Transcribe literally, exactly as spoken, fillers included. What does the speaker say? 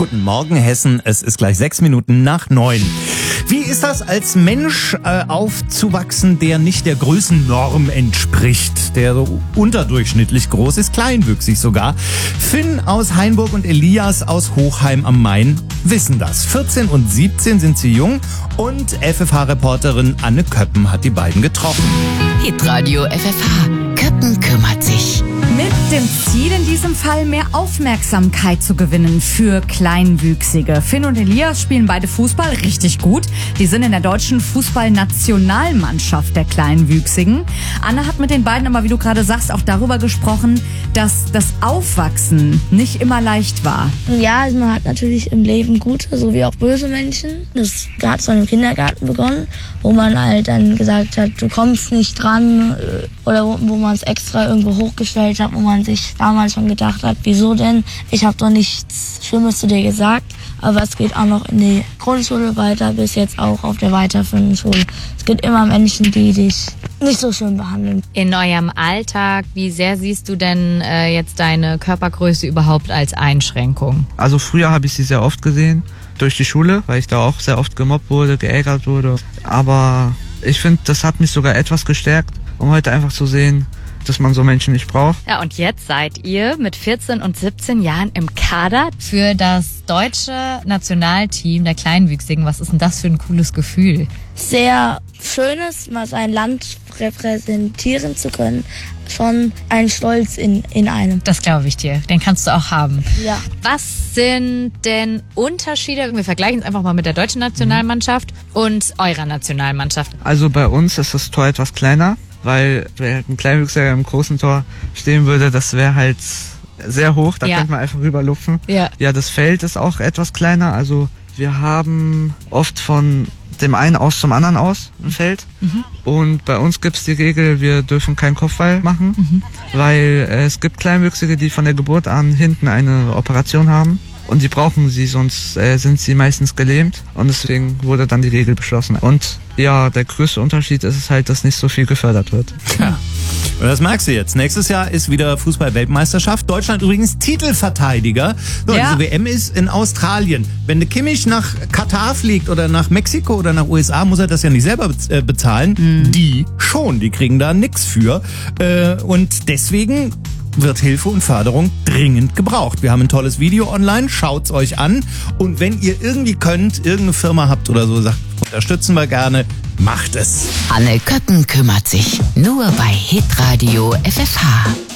Guten Morgen, Hessen. Es ist gleich sechs Minuten nach neun. Wie ist das, als Mensch äh, aufzuwachsen, der nicht der Größennorm entspricht, der so unterdurchschnittlich groß ist, kleinwüchsig sogar? Finn aus Hainburg und Elias aus Hochheim am Main wissen das. vierzehn und siebzehn sind sie jung und F F H-Reporterin Anne Köppen hat die beiden getroffen. Hitradio F F H. Köppen kümmert sich. Mit dem Ziel, in diesem Fall mehr Aufmerksamkeit zu gewinnen für Kleinwüchsige. Finn und Elias spielen beide Fußball richtig gut. Die sind in der deutschen Fußballnationalmannschaft der Kleinwüchsigen. Anne hat mit den beiden aber, wie du gerade sagst, auch darüber gesprochen, dass das Aufwachsen nicht immer leicht war. Ja, also man hat natürlich im Leben gute sowie auch böse Menschen. Das hat schon im Kindergarten begonnen, wo man halt dann gesagt hat, du kommst nicht dran, oder wo, wo man es extra irgendwo hochgestellt hat, wo man sich damals schon gedacht hat, wieso denn? Ich habe doch nichts Schlimmes zu dir gesagt. Aber es geht auch noch in die Grundschule weiter, bis jetzt auch auf der weiterführenden Schule. Es gibt immer Menschen, die dich nicht so schön behandeln. In eurem Alltag, wie sehr siehst du denn äh, jetzt deine Körpergröße überhaupt als Einschränkung? Also früher habe ich sie sehr oft gesehen, durch die Schule, weil ich da auch sehr oft gemobbt wurde, geärgert wurde. Aber ich finde, das hat mich sogar etwas gestärkt, um heute einfach zu sehen, dass man so Menschen nicht braucht. Ja, und jetzt seid ihr mit vierzehn und siebzehn Jahren im Kader für das deutsche Nationalteam der Kleinwüchsigen. Was ist denn das für ein cooles Gefühl? Sehr schönes, mal sein Land repräsentieren zu können. Schon ein Stolz in, in einem. Das glaube ich dir. Den kannst du auch haben. Ja. Was sind denn Unterschiede? Wir vergleichen es einfach mal mit der deutschen Nationalmannschaft und eurer Nationalmannschaft. Also bei uns ist das Tor etwas kleiner, weil wenn halt ein Kleinwüchsiger im großen Tor stehen würde, das wäre halt sehr hoch, da ja. könnte man einfach rüberlupfen. Ja. ja, das Feld ist auch etwas kleiner, also wir haben oft von dem einen aus zum anderen aus ein Feld. Mhm. Und bei uns gibt es die Regel, wir dürfen keinen Kopfball machen, mhm. weil äh, es gibt Kleinwüchsige, die von der Geburt an hinten eine Operation haben. Und die brauchen sie, sonst äh, sind sie meistens gelähmt. Und deswegen wurde dann die Regel beschlossen. Und ja, der größte Unterschied ist es halt, dass nicht so viel gefördert wird. Ja. Und das merkst du jetzt. Nächstes Jahr ist wieder Fußball-Weltmeisterschaft. Deutschland übrigens Titelverteidiger. So, ja. Diese W M ist in Australien. Wenn der Kimmich nach Katar fliegt oder nach Mexiko oder nach U S A, muss er das ja nicht selber bezahlen. Mhm. Die schon, die kriegen da nichts für. Und deswegen wird Hilfe und Förderung dringend gebraucht. Wir haben ein tolles Video online, schaut's euch an. Und wenn ihr irgendwie könnt, irgendeine Firma habt oder so, sagt, unterstützen wir gerne, macht es. Anne Köppen kümmert sich. Nur bei Hitradio F F H.